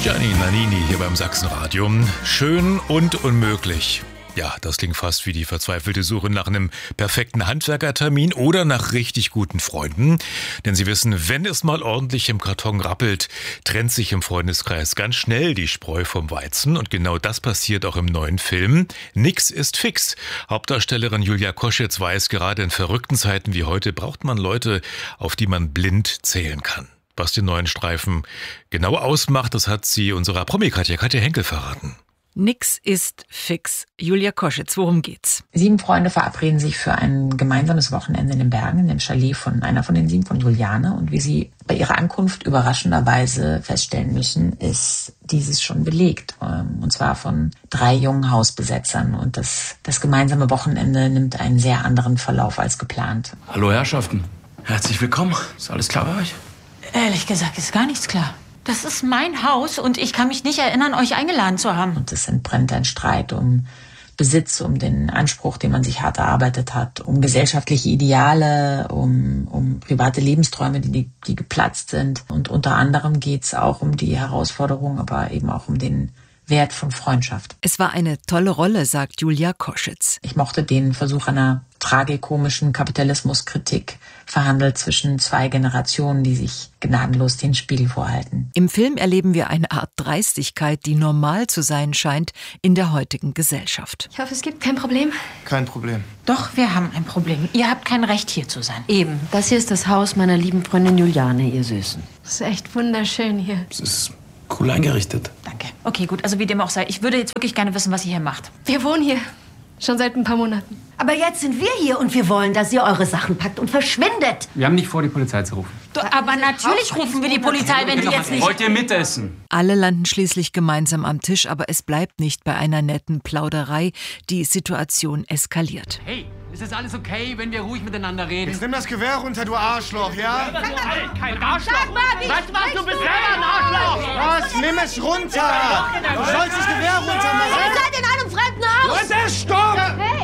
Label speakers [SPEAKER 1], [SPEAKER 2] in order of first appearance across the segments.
[SPEAKER 1] Gianni Nannini hier beim Sachsenradio. Schön und unmöglich. Ja, das klingt fast wie die verzweifelte Suche nach einem perfekten Handwerkertermin oder nach richtig guten Freunden. Denn Sie wissen, wenn es mal ordentlich im Karton rappelt, trennt sich im Freundeskreis ganz schnell die Spreu vom Weizen. Und genau das passiert auch im neuen Film. Nix ist fix. Hauptdarstellerin Julia Koschitz weiß, gerade in verrückten Zeiten wie heute braucht man Leute, auf die man blind zählen kann. Was den neuen Streifen genau ausmacht, das hat sie unserer Promi-Katja Henkel verraten.
[SPEAKER 2] Nix ist fix. Julia Koschitz, worum geht's?
[SPEAKER 3] 7 Freunde verabreden sich für ein gemeinsames Wochenende in den Bergen, in dem Chalet von einer von den 7, von Juliane. Und wie sie bei ihrer Ankunft überraschenderweise feststellen müssen, ist dieses schon belegt. Und zwar von 3 jungen Hausbesetzern. Und das gemeinsame Wochenende nimmt einen sehr anderen Verlauf als geplant.
[SPEAKER 4] Hallo Herrschaften, herzlich willkommen. Ist alles klar bei euch?
[SPEAKER 5] Ehrlich gesagt ist gar nichts klar. Das ist mein Haus und ich kann mich nicht erinnern, euch eingeladen zu haben.
[SPEAKER 3] Und es entbrennt ein Streit um Besitz, um den Anspruch, den man sich hart erarbeitet hat, um gesellschaftliche Ideale, um private Lebensträume, die geplatzt sind. Und unter anderem geht es auch um die Herausforderung, aber eben auch um den Wert von Freundschaft.
[SPEAKER 2] Es war eine tolle Rolle, sagt Julia Koschitz.
[SPEAKER 3] Ich mochte den Versuch einer tragikomischen Kapitalismuskritik, verhandelt zwischen 2 Generationen, die sich gnadenlos den Spiegel vorhalten.
[SPEAKER 2] Im Film erleben wir eine Art Dreistigkeit, die normal zu sein scheint in der heutigen Gesellschaft.
[SPEAKER 6] Ich hoffe, es gibt kein Problem.
[SPEAKER 7] Kein Problem.
[SPEAKER 5] Doch, wir haben ein Problem. Ihr habt kein Recht, hier zu sein.
[SPEAKER 6] Eben. Das hier ist das Haus meiner lieben Freundin Juliane, ihr Süßen.
[SPEAKER 8] Das ist echt wunderschön hier.
[SPEAKER 4] Es ist cool eingerichtet.
[SPEAKER 5] Danke. Okay, gut, also wie dem auch sei. Ich würde jetzt wirklich gerne wissen, was ihr hier macht.
[SPEAKER 8] Wir wohnen hier. Schon seit ein paar Monaten.
[SPEAKER 9] Aber jetzt sind wir hier und wir wollen, dass ihr eure Sachen packt und verschwindet.
[SPEAKER 10] Wir haben nicht vor, die Polizei zu rufen.
[SPEAKER 5] Aber natürlich rufen wir die Polizei, wenn die jetzt nicht...
[SPEAKER 10] Wollt ihr mitessen?
[SPEAKER 2] Alle landen schließlich gemeinsam am Tisch, aber es bleibt nicht bei einer netten Plauderei. Die Situation eskaliert.
[SPEAKER 10] Hey, ist das alles okay, wenn wir ruhig miteinander reden?
[SPEAKER 7] Jetzt nimm das Gewehr runter, du Arschloch, ja?
[SPEAKER 10] Kein Arschloch!
[SPEAKER 9] Weißt du was, du bist selber ein Arschloch!
[SPEAKER 7] Was? Nimm es runter! Du sollst das Gewehr runter machen!
[SPEAKER 9] Ihr seid in einem fremden Haus!
[SPEAKER 10] Und es stopp!
[SPEAKER 9] Hey!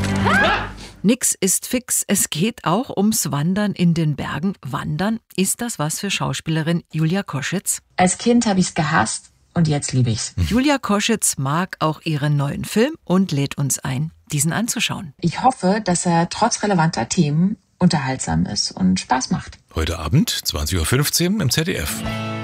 [SPEAKER 2] Nix ist fix. Es geht auch ums Wandern in den Bergen. Wandern, ist das was für Schauspielerin Julia Koschitz?
[SPEAKER 3] Als Kind habe ich es gehasst und jetzt liebe ich's.
[SPEAKER 2] Julia Koschitz mag auch ihren neuen Film und lädt uns ein, diesen anzuschauen.
[SPEAKER 3] Ich hoffe, dass er trotz relevanter Themen unterhaltsam ist und Spaß macht.
[SPEAKER 1] Heute Abend, 20.15 Uhr im ZDF.